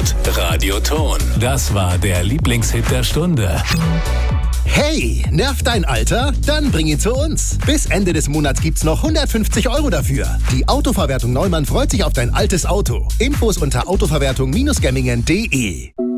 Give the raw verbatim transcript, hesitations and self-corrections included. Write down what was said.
Hört Radioton. Das war der Lieblingshit der Stunde. Hey, nervt dein Alter? Dann bring ihn zu uns. Bis Ende des Monats gibt's noch hundertfünfzig Euro dafür. Die Autoverwertung Neumann freut sich auf dein altes Auto. Infos unter autoverwertung Bindestrich gemmingen punkt de.